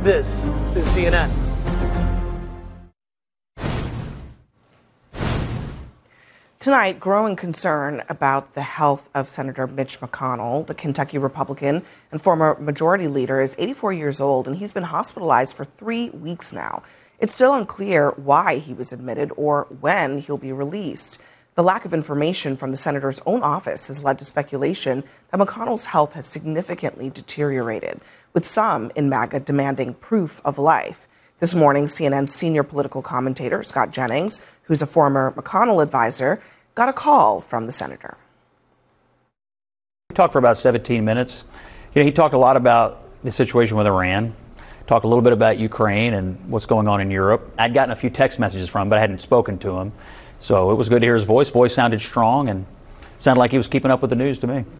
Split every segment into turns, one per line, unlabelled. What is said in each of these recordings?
This is CNN.
Tonight, growing concern about the health of Senator Mitch McConnell, the Kentucky Republican and former majority leader, is 84 years old, and he's been hospitalized for 3 weeks now. It's still unclear why he was admitted or when he'll be released. The lack of information from the senator's own office has led to speculation that McConnell's health has significantly deteriorated, with some in MAGA demanding proof of life. This morning, CNN's senior political commentator, Scott Jennings, who's a former McConnell advisor, got a call from the senator.
We talked for about 17 minutes. He talked a lot about the situation with Iran, talked a little bit about Ukraine and what's going on in Europe. I'd gotten a few text messages from him, but I hadn't spoken to him. So it was good to hear his voice. Voice sounded strong and sounded like he was keeping up with the news to me.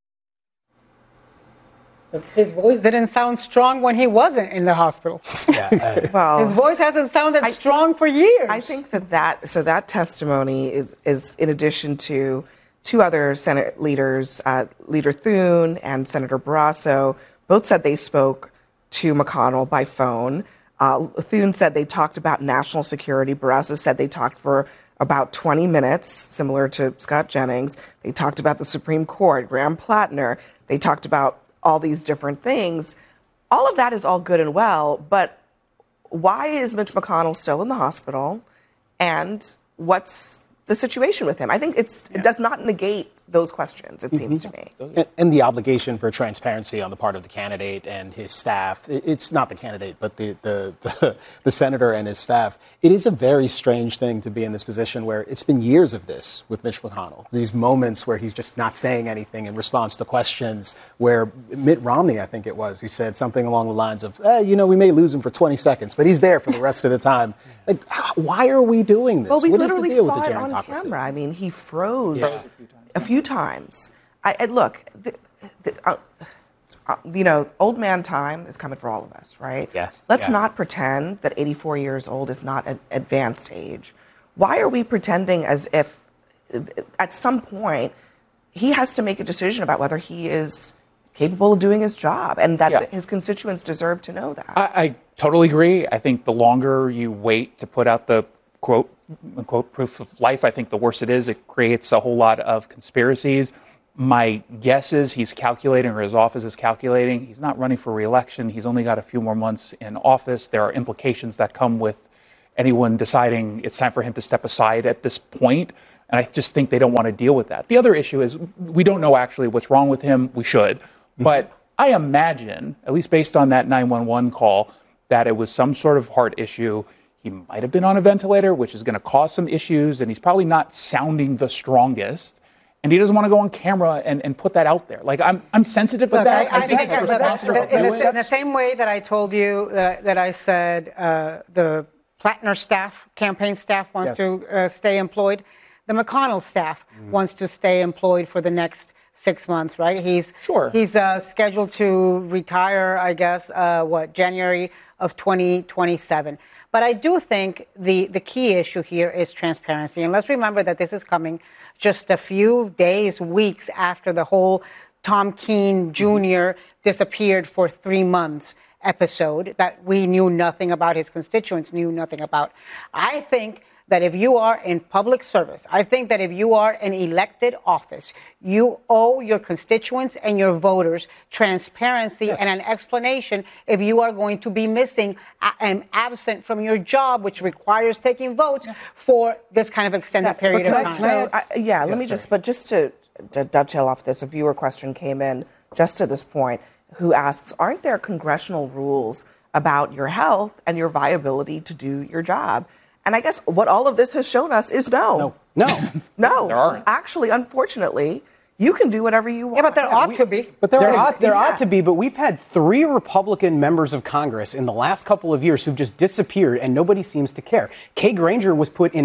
His voice didn't sound strong when he wasn't in the hospital.
Well,
his voice hasn't sounded strong for years.
I think that testimony is in addition to two other Senate leaders, Leader Thune and Senator Barrasso, both said they spoke to McConnell by phone. Thune said they talked about national security. Barrasso said they talked for about 20 minutes, similar to Scott Jennings. They talked about the Supreme Court, Graham Plattner. They talked about all these different things. All of that is all good and well, but why is Mitch McConnell still in the hospital? And what's the situation with him? I think it does not negate those questions, it seems to me.
And the obligation for transparency on the part of the candidate and his staff. It's not the candidate, but the senator and his staff. It is a very strange thing to be in this position where it's been years of this with Mitch McConnell. These moments where he's just not saying anything in response to questions, where Mitt Romney, I think it was, who said something along the lines of, we may lose him for 20 seconds, but he's there for the rest of the time. Like, why are we doing this?
Well, we
what
literally
is the deal
saw
with the
it on
gerontocracy?
camera. I mean, he froze a few times. Look, old man time is coming for all of us, right?
Yes.
Let's not pretend that 84 years old is not an advanced age. Why are we pretending as if at some point he has to make a decision about whether he is capable of doing his job and that his constituents deserve to know that?
I totally agree. I think the longer you wait to put out the quote unquote proof of life, I think the worse it is. It creates a whole lot of conspiracies. My guess is he's calculating, or his office is calculating, he's not running for re-election. He's only got a few more months in office. There are implications that come with anyone deciding it's time for him to step aside at this point. And I just think they don't want to deal with that. The other issue is we don't know actually what's wrong with him. We should. But I imagine, at least based on that 911 call, that it was some sort of heart issue. He might have been on a ventilator, which is going to cause some issues, and he's probably not sounding the strongest. And he doesn't want to go on camera and put that out there. Like, I'm sensitive to that.
I think in the same way that I told you that I said the Plattner staff, campaign staff wants to stay employed, the McConnell staff wants to stay employed for the next 6 months, right? He's scheduled to retire, I guess, January of 2027. But I do think the key issue here is transparency. And let's remember that this is coming just a few days, weeks after the whole Tom Keene Jr. disappeared for 3 months episode that we knew nothing about, his constituents knew nothing about. I think that if you are in public service, I think that if you are in elected office, you owe your constituents and your voters transparency and an explanation if you are going to be missing and absent from your job, which requires taking votes for this kind of extended period of time.
Let me just to dovetail off this, a viewer question came in just to this point who asks, aren't there congressional rules about your health and your viability to do your job? And I guess what all of this has shown us is no. There aren't. Actually, unfortunately, you can do whatever you want.
Yeah, but there ought to be.
But there ought to be. But we've had 3 Republican members of Congress in the last couple of years who've just disappeared, and nobody seems to care. Kay Granger was put in a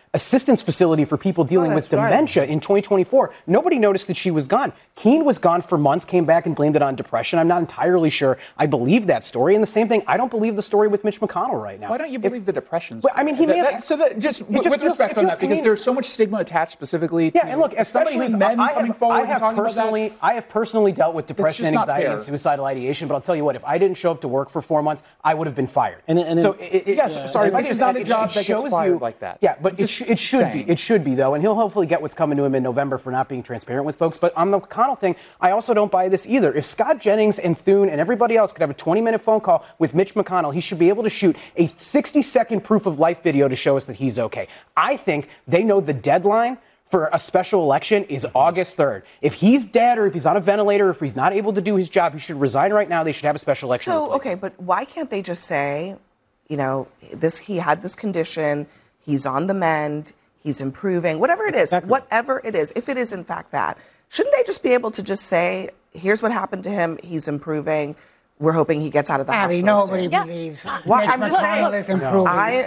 assistance facility for people dealing with dementia in 2024. Nobody noticed that she was gone. Keene was gone for months, came back and blamed it on depression. I'm not entirely sure I believe that story. And the same thing, I don't believe the story with Mitch McConnell right now.
Why don't you believe the depression story?
I mean, he may have...
with respect on that, because there's so much stigma attached specifically to...
and look, as somebody who's...
men coming forward and talking about that.
I have personally dealt with depression and anxiety and suicidal ideation, but I'll tell you what, if I didn't show up to work for 4 months, I would have been fired.
Sorry, this is not a job that gets fired like that.
Yeah, but it should be. It should be, though, and he'll hopefully get what's coming to him in November for not being transparent with folks. But on the McConnell thing, I also don't buy this either. If Scott Jennings and Thune and everybody else could have a 20-minute phone call with Mitch McConnell, he should be able to shoot a 60-second proof of life video to show us that he's okay. I think they know the deadline for a special election is August 3rd. If he's dead or if he's on a ventilator, or if he's not able to do his job, he should resign right now. They should have a special election.
So, okay, but why can't they just say, he had this condition, he's on the mend, he's improving, whatever it is, if it is in fact that, shouldn't they just be able to just say, here's what happened to him, he's improving, we're hoping he gets out of the hospital
nobody believes Mitch McConnell is improving.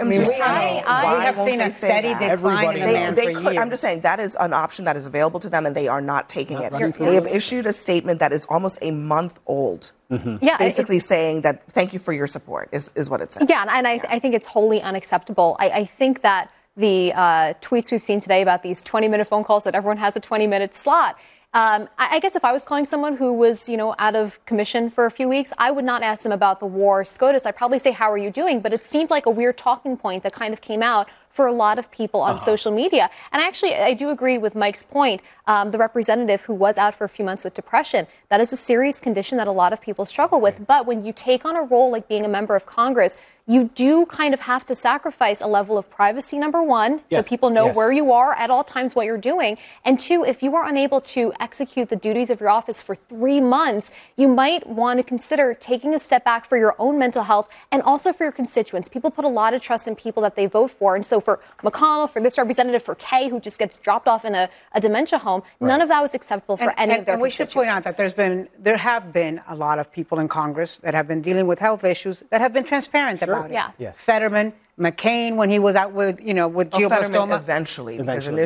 I have seen a steady decline in the man for years.
I'm just saying that is an option that is available to them, and they are not taking it. They have issued a statement that is almost a month old. Basically saying that thank you for your support is what it says.
Yeah, and I think it's wholly unacceptable. I think that the tweets we've seen today about these 20-minute phone calls, that everyone has a 20-minute slot. I guess if I was calling someone who was, out of commission for a few weeks, I would not ask them about the war SCOTUS. I'd probably say, how are you doing? But it seemed like a weird talking point that kind of came out for a lot of people on social media. And actually, I do agree with Mike's point. The representative who was out for a few months with depression, that is a serious condition that a lot of people struggle with. But when you take on a role like being a member of Congress, you do kind of have to sacrifice a level of privacy, number one, so people know where you are at all times, what you're doing. And two, if you are unable to execute the duties of your office for 3 months, you might want to consider taking a step back for your own mental health and also for your constituents. People put a lot of trust in people that they vote for. And so for McConnell, for this representative, for Kay, who just gets dropped off in a dementia home, none of that was acceptable for any of their constituents.
And we should point out that there have been a lot of people in Congress that have been dealing with health issues that have been transparent about it.
Yeah.
Yes.
Fetterman, McCain, when he was out with glioblastoma.
Eventually.
Senator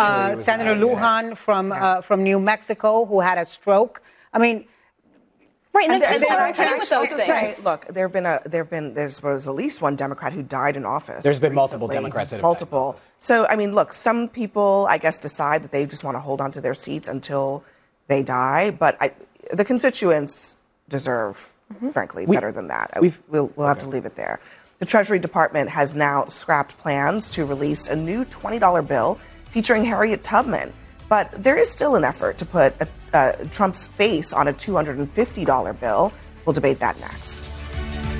Lujan from New Mexico, who had a stroke. I mean,
right, and then people are okay with those things.
Look, there was at least one Democrat who died in office.
There's been
recently.
multiple Democrats that have died in office.
So, I mean, look, some people, I guess, decide that they just want to hold on to their seats until they die. But the constituents deserve, frankly, better than that. We'll have to leave it there. The Treasury Department has now scrapped plans to release a new $20 bill featuring Harriet Tubman. But there is still an effort to put Trump's face on a $250 bill. We'll debate that next.